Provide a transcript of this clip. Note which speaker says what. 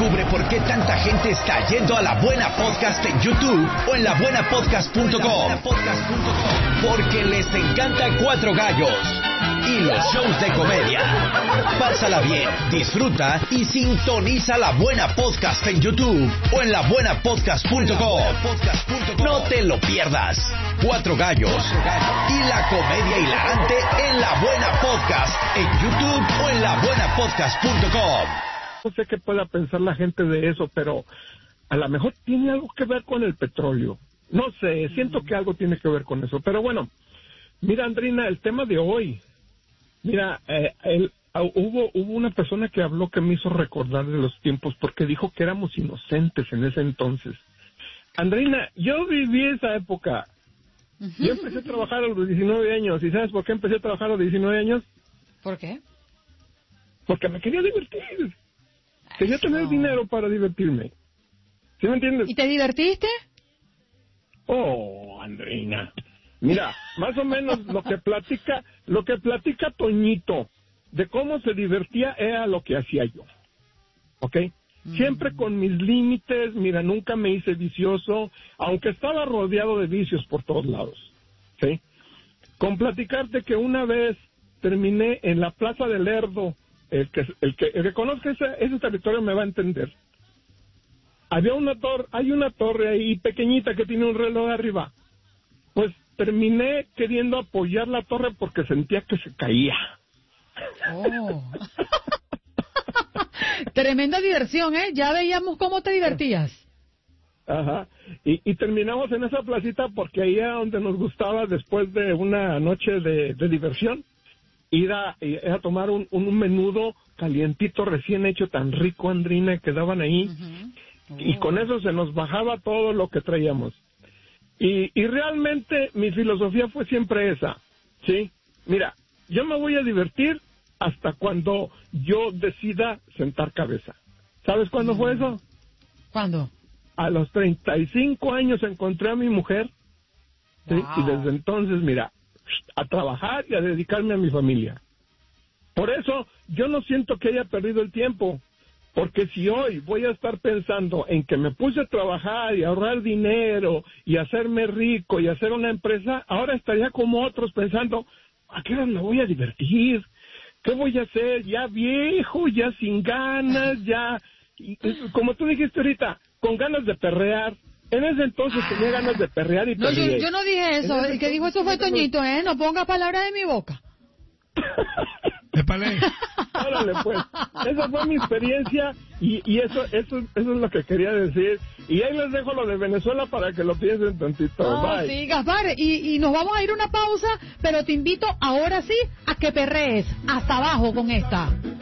Speaker 1: Descubre por qué tanta gente está yendo a La Buena Podcast en YouTube o en labuenapodcast.com. Porque les encanta Cuatro Gallos y los shows de comedia. Pásala bien, disfruta y sintoniza La Buena Podcast en YouTube o en labuenapodcast.com. No te lo pierdas. Cuatro Gallos y la comedia hilarante en La Buena Podcast en YouTube o en labuenapodcast.com.
Speaker 2: No sé qué pueda pensar la gente de eso, pero a lo mejor tiene algo que ver con el petróleo. No sé, siento que algo tiene que ver con eso. Pero bueno, mira, Andrina, el tema de hoy. Mira, hubo una persona que habló que me hizo recordar de los tiempos porque dijo que éramos inocentes en ese entonces. Andrina, yo viví esa época. Yo empecé a trabajar a los 19 años. ¿Y sabes por qué empecé a trabajar a los 19 años?
Speaker 3: ¿Por qué?
Speaker 2: Porque me quería divertir. Quería tener dinero para divertirme. ¿Sí me entiendes?
Speaker 3: ¿Y te divertiste?
Speaker 2: Oh, Andrina. Mira, más o menos lo que platica Toñito de cómo se divertía era lo que hacía yo. ¿Ok? Siempre con mis límites, mira, nunca me hice vicioso, aunque estaba rodeado de vicios por todos lados. ¿Sí? Con platicarte que una vez terminé en la Plaza del Lerdo. El que conozca ese territorio me va a entender. Hay una torre ahí pequeñita que tiene un reloj arriba. Pues terminé queriendo apoyar la torre porque sentía que se caía.
Speaker 3: Oh. Tremenda diversión, ¿eh? Ya veíamos cómo te divertías.
Speaker 2: Ajá. Y terminamos en esa placita porque ahí era donde nos gustaba, después de una noche de diversión, ir a tomar un menudo calientito recién hecho, tan rico, Andrina, que daban ahí. Y con eso se nos bajaba todo lo que traíamos. Y realmente mi filosofía fue siempre esa, ¿sí? Mira, yo me voy a divertir hasta cuando yo decida sentar cabeza. ¿Sabes cuándo fue eso?
Speaker 3: ¿Cuándo?
Speaker 2: A los 35 años encontré a mi mujer, ¿sí?
Speaker 3: Wow.
Speaker 2: Y desde entonces, mira, a trabajar y a dedicarme a mi familia. Por eso yo no siento que haya perdido el tiempo, porque si hoy voy a estar pensando en que me puse a trabajar y a ahorrar dinero y hacerme rico y hacer una empresa, ahora estaría como otros pensando, ¿a qué hora me voy a divertir? ¿Qué voy a hacer? Ya viejo, ya sin ganas, ya, como tú dijiste ahorita, con ganas de perrear. En ese entonces tenía ganas de perrear y
Speaker 3: No,
Speaker 2: perreé.
Speaker 3: yo no dije eso. El que dijo eso fue Toñito, ¿eh? No ponga palabras de mi boca.
Speaker 2: Órale, pues. Esa fue mi experiencia y eso es lo que quería decir. Y ahí les dejo lo de Venezuela para que lo piensen tantito. Bye.
Speaker 3: Sí, Gaspar, y nos vamos a ir a una pausa, pero te invito ahora sí a que perrees hasta abajo con esta.